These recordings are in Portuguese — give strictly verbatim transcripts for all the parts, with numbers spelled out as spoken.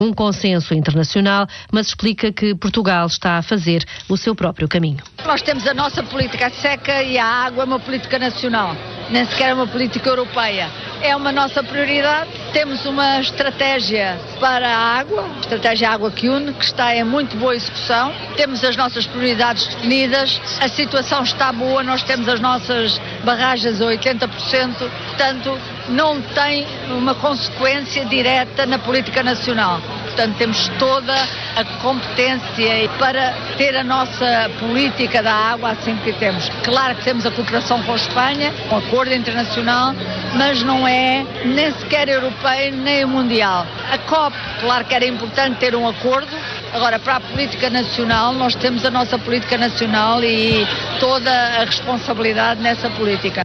um consenso internacional, mas explica que Portugal está a fazer o seu próprio caminho. Nós temos a nossa política seca e a água é uma política nacional, nem sequer é uma política europeia. É uma nossa prioridade. Temos uma estratégia para a água, a estratégia Água que Une, que está em muito boa execução. Temos as nossas prioridades definidas, a situação está boa, nós temos as nossas barragens a oitenta por cento, portanto não tem uma consequência direta na política nacional. Portanto, temos toda a competência para ter a nossa política da água assim que temos. Claro que temos a cooperação com a Espanha, um acordo internacional, mas não é nem sequer europeia nem mundial. A COP, claro que era importante ter um acordo. Agora, para a política nacional, nós temos a nossa política nacional e toda a responsabilidade nessa política.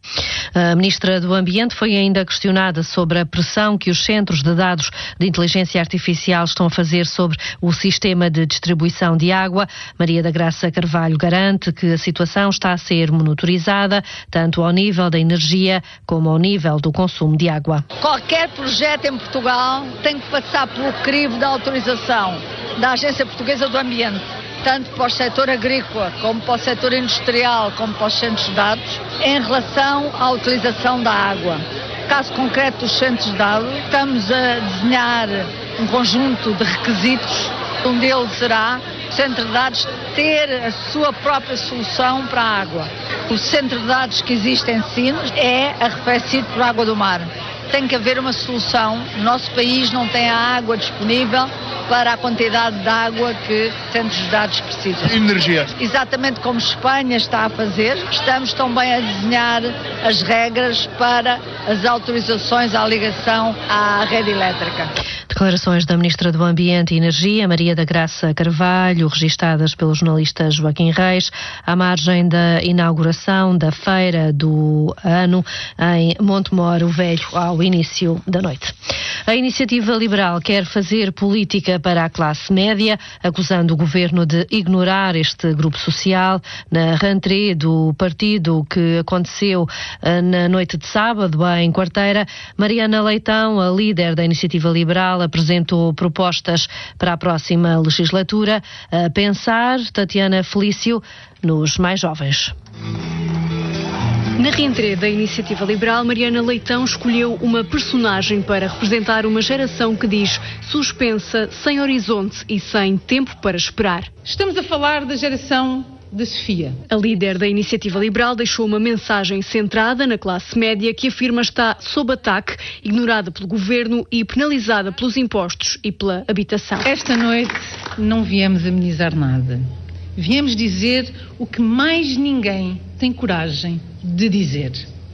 A Ministra do Ambiente foi ainda questionada sobre a pressão que os centros de dados de inteligência artificial estão a fazer sobre o sistema de distribuição de água. Maria da Graça Carvalho garante que a situação está a ser monitorizada, tanto ao nível da energia como ao nível do consumo de água. Qualquer projeto em Portugal tem que passar pelo crivo da autorização da Agência Portuguesa do Ambiente, tanto para o setor agrícola, como para o setor industrial, como para os centros de dados, em relação à utilização da água. No caso concreto dos centros de dados, estamos a desenhar um conjunto de requisitos. Um deles será o centro de dados ter a sua própria solução para a água. O centro de dados que existe em Sines é arrefecido por água do mar. Tem que haver uma solução. O nosso país não tem a água disponível para a quantidade de água que centros de dados precisam. Energia. Exatamente como Espanha está a fazer, estamos também a desenhar as regras para as autorizações à ligação à rede elétrica. Declarações da Ministra do Ambiente e Energia, Maria da Graça Carvalho, registadas pelo jornalista Joaquim Reis, à margem da inauguração da Feira do Ano em Montemor o Velho, ao início da noite. A Iniciativa Liberal quer fazer política para a classe média, acusando o governo de ignorar este grupo social. Na rentrée do partido que aconteceu na noite de sábado em Quarteira, Mariana Leitão, a líder da Iniciativa Liberal, apresentou propostas para a próxima legislatura, a pensar, Tatiana Felício, nos mais jovens. Na rentrée da Iniciativa Liberal, Mariana Leitão escolheu uma personagem para representar uma geração que diz suspensa, sem horizonte e sem tempo para esperar. Estamos a falar da geração de Sofia. A líder da Iniciativa Liberal deixou uma mensagem centrada na classe média que afirma estar sob ataque, ignorada pelo governo e penalizada pelos impostos e pela habitação. Esta noite não viemos amenizar nada. Viemos dizer o que mais ninguém tem coragem de dizer.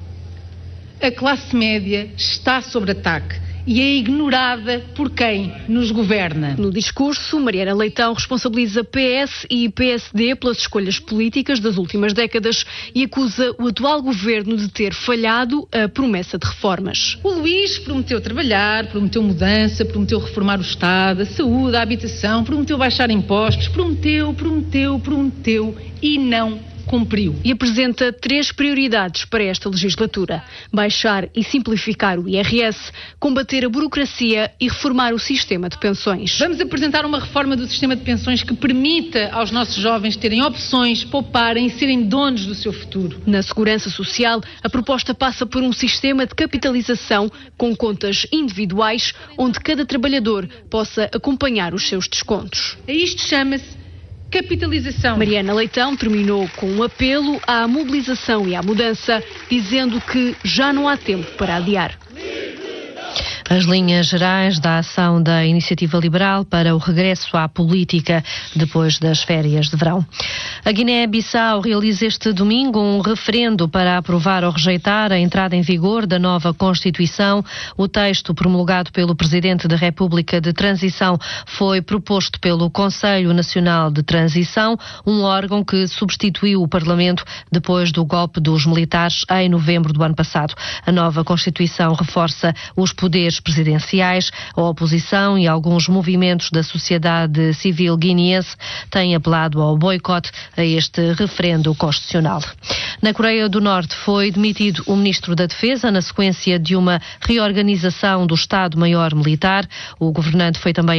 A classe média está sob ataque e é ignorada por quem nos governa. No discurso, Mariana Leitão responsabiliza P S e P S D pelas escolhas políticas das últimas décadas e acusa o atual governo de ter falhado a promessa de reformas. O Luís prometeu trabalhar, prometeu mudança, prometeu reformar o Estado, a saúde, a habitação, prometeu baixar impostos, prometeu, prometeu, prometeu e não cumpriu. E apresenta três prioridades para esta legislatura: baixar e simplificar o I R S, combater a burocracia e reformar o sistema de pensões. Vamos apresentar uma reforma do sistema de pensões que permita aos nossos jovens terem opções, pouparem e serem donos do seu futuro. Na segurança social, a proposta passa por um sistema de capitalização com contas individuais, onde cada trabalhador possa acompanhar os seus descontos. A isto chama-se capitalização. Mariana Leitão terminou com um apelo à mobilização e à mudança, dizendo que já não há tempo para adiar. As linhas gerais da ação da Iniciativa Liberal para o regresso à política depois das férias de verão. A Guiné-Bissau realiza este domingo um referendo para aprovar ou rejeitar a entrada em vigor da nova Constituição. O texto promulgado pelo Presidente da República de Transição foi proposto pelo Conselho Nacional de Transição, um órgão que substituiu o Parlamento depois do golpe dos militares em novembro do ano passado. A nova Constituição reforça os poderes presidenciais. A oposição e alguns movimentos da sociedade civil guineense têm apelado ao boicote a este referendo constitucional. Na Coreia do Norte foi demitido o Ministro da Defesa na sequência de uma reorganização do Estado-Maior Militar. O governante foi também